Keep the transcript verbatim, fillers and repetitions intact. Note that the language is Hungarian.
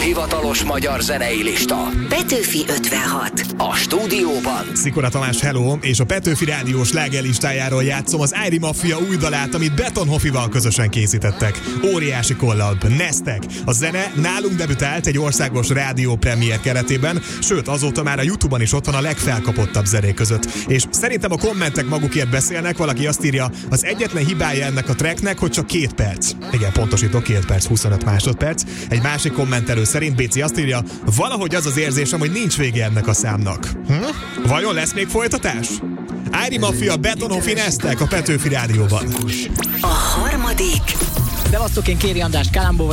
hivatalos magyar zenei lista. Petőfi ötvenhat. A stúdióban Szikora Tamás, hello, és a Petőfi Rádió slágerlistájáról játszom az Airy Mafia új dalát, amit Betonhoffival közösen készítettek. Óriási kollab, Neztek. A zene nálunk debütált egy országos rádió premier keretében, sőt azóta már a YouTube-on is ott van a legfelkapottabb zenék között. És szerintem a kommentek magukért beszélnek, valaki azt írja, az egyetlen hibája ennek a tracknek, hogy csak két perc. Igen, pontosítok, két perc, huszonöt másodperc. Egy másik kommentelő szerint Béci azt írja, valahogy az az érzésem, hogy nincs vége ennek a számnak. Hm? Vajon lesz még folytatás? Airy Mafia, Betonhoffi, Neztek a Petőfi Rádióban. A harmadik. Szevasztok, én Kéri András Kalambó